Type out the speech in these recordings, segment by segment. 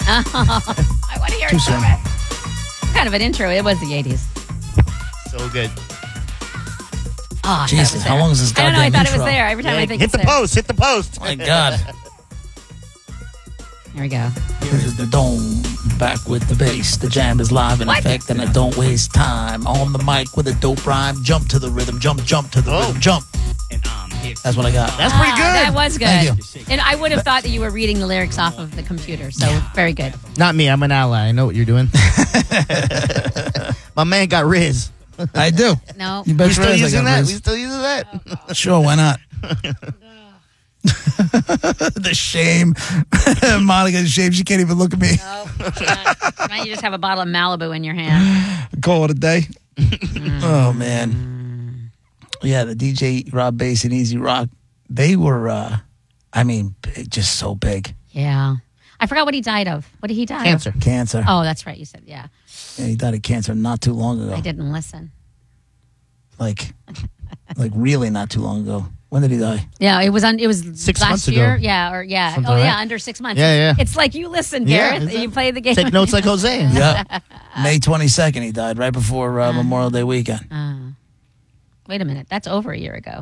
I want to hear it so bad. What kind of an intro? It was the 80s. So good. Oh, Jesus, how long is this I don't goddamn know. I thought intro? it was there. Every time I think hit it's the there. post. Hit the post. My God. Here we go. Here's the dome, back with the bass. The jam is live in effect, and I don't waste time. On the mic with a dope rhyme. Jump to the rhythm, jump to the rhythm, jump. That's what I got. That's pretty good. That was good. Thank you. And I would have thought that you were reading the lyrics off of the computer. So very good. Not me. I'm an ally. I know what you're doing. My man got Riz. I do. No. You bet We your still ass I using got that? Riz. We still using that? Sure, why not? The shame. Monica's shame. She can't even look at me. No, now you just have a bottle of Malibu in your hand. Call it a day. Oh, man. Yeah, the DJ Rob Bass and Easy Rock, they were, just so big. Yeah. I forgot what he died of. What did he die Cancer. of? Cancer. Oh, that's right. You said, yeah. Yeah, he died of cancer not too long ago. I didn't listen. Like really not too long ago. When did he die? Yeah, it was 6 last months year. ago. Yeah, Something like that. under 6 months. Yeah, yeah. It's like you listen, Yeah, Gareth. is it? You play the game. Take notes like Jose. Yeah. May 22nd he died, right before Memorial Day weekend. Wait a minute. That's over a year ago.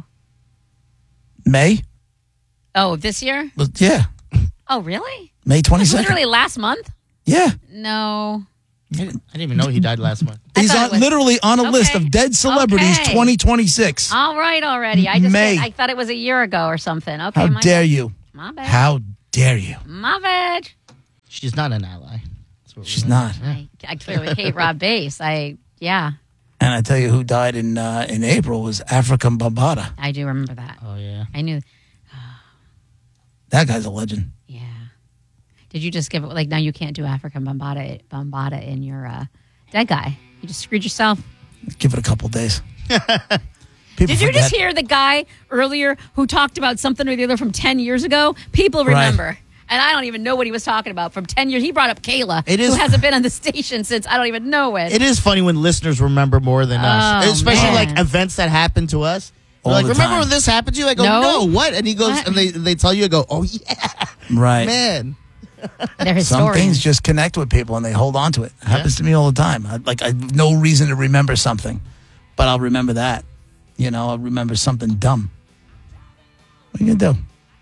May? Oh, this year? Yeah. Oh, really? May That's 22nd. literally last month? Yeah. No. I didn't even know he died last month. He's thought it was- literally on a list Okay. of dead celebrities Okay. 2026. All right already. I May. thought it was a year ago or something. Okay. How my dare bad. you? My bad. How dare you? My bad. She's not an ally. That's what She's we're not. I clearly hate Rob Bass. Yeah, And I tell you who died in April was African Bambaataa. I do remember that. Oh, yeah. I knew. That guy's a legend. Yeah. Did you just give it, like, now you can't do African Bambaataa in your dead guy? You just screwed yourself. Give it a couple days. Did you just hear the guy earlier who talked about something or the other from 10 years ago? People remember. And I don't even know what he was talking about from 10 years. He brought up Kayla, who hasn't been on the station since I don't even know when. It is funny when listeners remember more than us, especially man. like events that happen to us. All They're like, the remember time. when this happened to you? I go, No. no, what? And he goes, What? and they tell you, I go, oh yeah, Right. man. They're Some historians. things just connect with people and they hold on to it. It happens to me all the time. I have no reason to remember something, but I'll remember that. I'll remember something dumb. What are you going to do?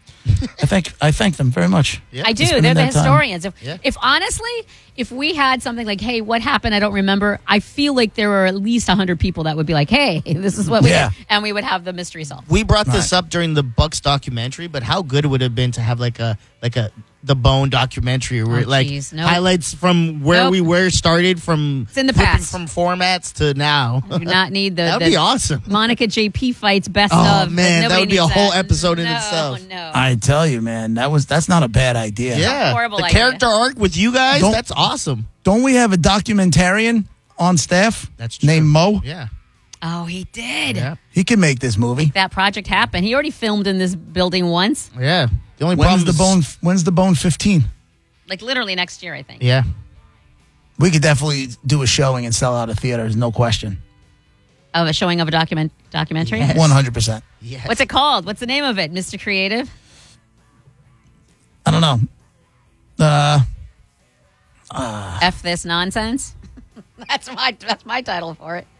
I thank them very much. Yeah. I do. Spending They're the that time. historians. Yeah. If honestly, if we had something like, hey, what happened? I don't remember. I feel like there were at least 100 people that would be like, hey, this is what we Yeah. did. And we would have the mystery solved. We brought this up during the Bucks documentary, but how good would it have been to have like a the Bone documentary where Oh, geez. Nope. highlights from where Nope. we were started from It's in the flipping past. from formats to now. I do not need That would be awesome. Monica JP fights best Oh, of. man, that Nobody would be a needs whole that. episode in No, itself. No, I tell you, man, that's not a bad idea. Yeah, horrible the idea. character arc with you guys, Don't- that's awesome. Don't we have a documentarian on staff? That's true. named Mo. Yeah, Oh, he did. yeah, He can make this movie. That project happened. He already filmed in this building once. yeah. The only When's problem the Bone 15? Like literally next year, I think. Yeah, We could definitely do a showing and sell out of theaters, no question. Of a showing of a documentary. Yes. 100%. yeah. What's it called? What's the name of it, Mr. Creative? I don't know. F this nonsense. That's my title for it.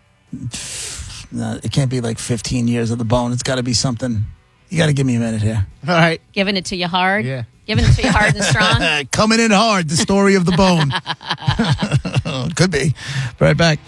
It can't be like 15 years of the Bone. It's got to be something. You got to give me a minute here. All right. Giving it to you hard. Yeah. Giving it to you hard and strong. Coming in hard, the story of the Bone. Could be. Right back.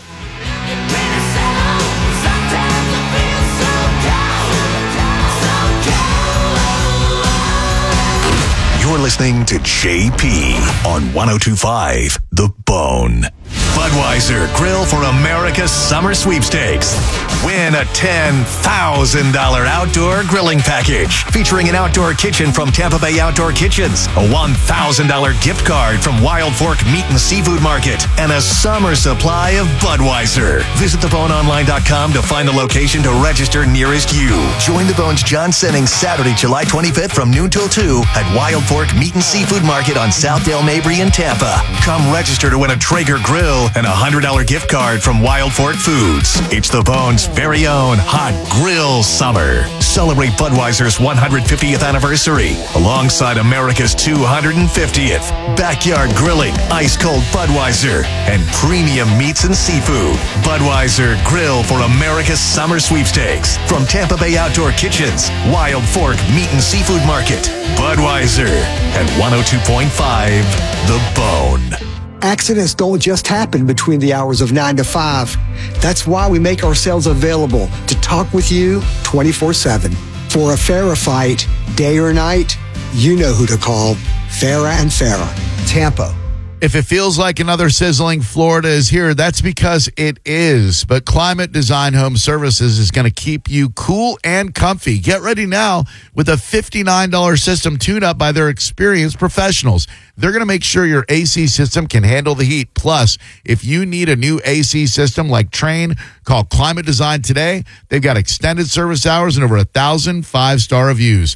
You're listening to JP on 102.5 The Bone. Budweiser Grill for America's Summer Sweepstakes. Win a $10,000 outdoor grilling package featuring an outdoor kitchen from Tampa Bay Outdoor Kitchens, a $1,000 gift card from Wild Fork Meat and Seafood Market, and a summer supply of Budweiser. Visit theboneonline.com to find the location to register nearest you. Join the Bone's John Sennings Saturday, July 25th from noon till 2 at Wild Fork Meat and Seafood Market on Southdale Mabry in Tampa. Come register to win a Traeger grill and a $100 gift card from Wild Fork Foods. It's the Bone's very own hot grill summer. Celebrate Budweiser's 150th anniversary alongside America's 250th. Backyard grilling, ice-cold Budweiser, and premium meats and seafood. Budweiser Grill for America's Summer Sweepstakes. From Tampa Bay Outdoor Kitchens, Wild Fork Meat and Seafood Market. Budweiser at 102.5 The Bone. Accidents don't just happen between the hours of 9 to 5. That's why we make ourselves available to talk with you 24/7. For a Farah fight, day or night, you know who to call. Farah and Farah, Tampa. If it feels like another sizzling Florida is here, that's because it is. But Climate Design Home Services is going to keep you cool and comfy. Get ready now with a $59 system tune-up by their experienced professionals. They're going to make sure your AC system can handle the heat. Plus, if you need a new AC system like Trane, call Climate Design today. They've got extended service hours and over 1,000 five-star reviews.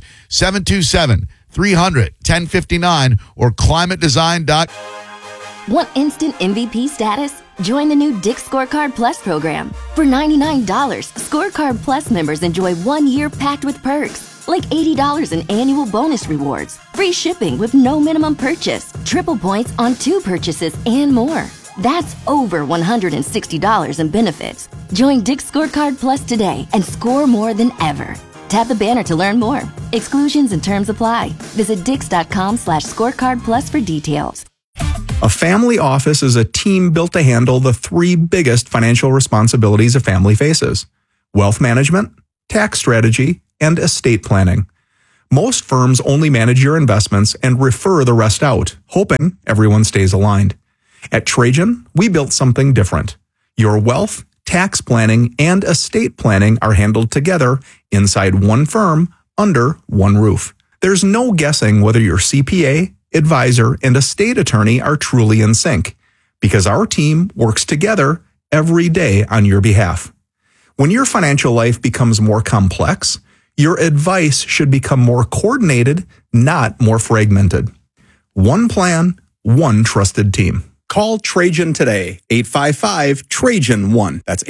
727-300-1059 or climatedesign.com. Want instant MVP status? Join the new Dick's Scorecard Plus program. For $99, Scorecard Plus members enjoy 1 year packed with perks, like $80 in annual bonus rewards, free shipping with no minimum purchase, triple points on 2 purchases, and more. That's over $160 in benefits. Join Dick's Scorecard Plus today and score more than ever. Tap the banner to learn more. Exclusions and terms apply. Visit dix.com/scorecard plus for details. A family office is a team built to handle the 3 biggest financial responsibilities a family faces: wealth management, tax strategy, and estate planning. Most firms only manage your investments and refer the rest out, hoping everyone stays aligned. At Trajan, we built something different. Your wealth, tax planning, and estate planning are handled together inside one firm under one roof. There's no guessing whether your CPA, advisor, and estate attorney are truly in sync, because our team works together every day on your behalf. When your financial life becomes more complex, your advice should become more coordinated, not more fragmented. One plan, one trusted team. Call Trajan today, 855-TRAJAN-1. That's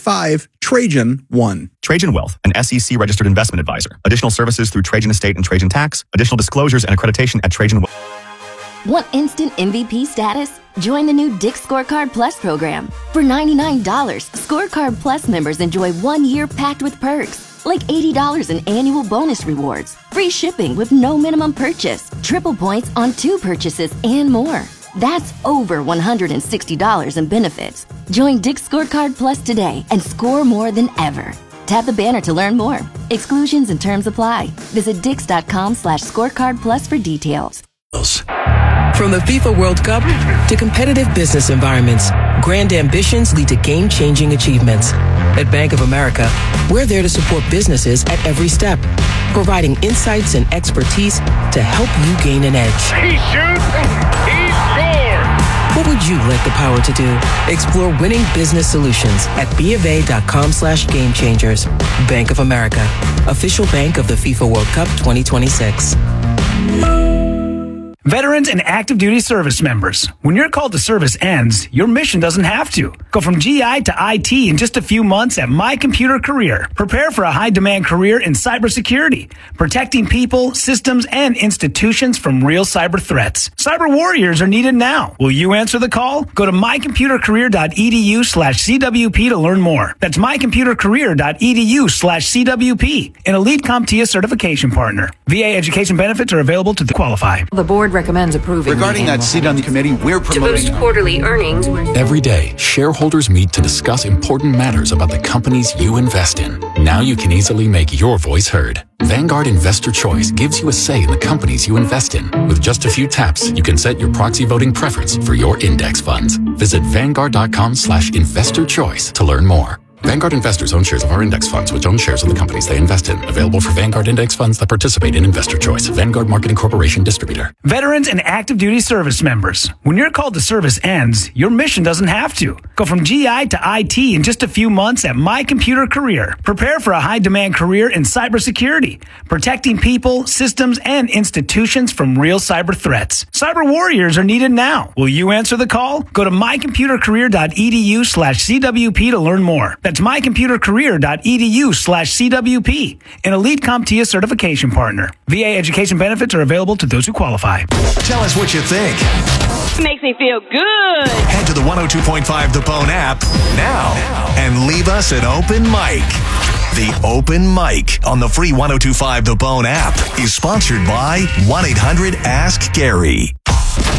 855-TRAJAN-1. Trajan Wealth, an SEC-registered investment advisor. Additional services through Trajan Estate and Trajan Tax. Additional disclosures and accreditation at Trajan Wealth. Want instant MVP status? Join the new Dick's Scorecard Plus program. For $99, Scorecard Plus members enjoy 1 year packed with perks, like $80 in annual bonus rewards, free shipping with no minimum purchase, triple points on 2 purchases, and more. That's over $160 in benefits. Join Dick's Scorecard Plus today and score more than ever. Tap the banner to learn more. Exclusions and terms apply. Visit dix.com/scorecard plus for details. From the FIFA World Cup to competitive business environments, grand ambitions lead to game-changing achievements. At Bank of America, we're there to support businesses at every step, providing insights and expertise to help you gain an edge. He shoots, he scores! What would you like the power to do? Explore winning business solutions at BofA.com/gamechangers. Bank of America, official bank of the FIFA World Cup 2026. Veterans and active duty service members, when your call to service ends, your mission doesn't have to. Go from GI to IT in just a few months at My Computer Career. Prepare for a high-demand career in cybersecurity, protecting people, systems, and institutions from real cyber threats. Cyber warriors are needed now. Will you answer the call? Go to mycomputercareer.edu/CWP to learn more. That's mycomputercareer.edu/CWP, an elite CompTIA certification partner. VA education benefits are available to qualify. The board recommends approving. Regarding that seat on the committee, we're promoting to boost quarterly earnings. Every day, shareholders meet to discuss important matters about the companies you invest in. Now you can easily make your voice heard. Vanguard Investor Choice gives you a say in the companies you invest in. With just a few taps, you can set your proxy voting preference for your index funds. Visit Vanguard.com/investor choice to learn more. Vanguard investors own shares of our index funds, which own shares of the companies they invest in. Available for Vanguard index funds that participate in Investor Choice. Vanguard Marketing Corporation Distributor. Veterans and active duty service members. When your call to service ends, your mission doesn't have to. Go from GI to IT in just a few months at My Computer Career. Prepare for a high-demand career in cybersecurity, protecting people, systems, and institutions from real cyber threats. Cyber warriors are needed now. Will you answer the call? Go to mycomputercareer.edu/CWP to learn more. That's mycomputercareer.edu/CWP, an elite CompTIA certification partner. VA education benefits are available to those who qualify. Tell us what you think. Makes me feel good. Head to the 102.5 The Bone app now and leave us an open mic. The Open Mic on the free 102.5 The Bone app is sponsored by 1-800-ASK-GARY.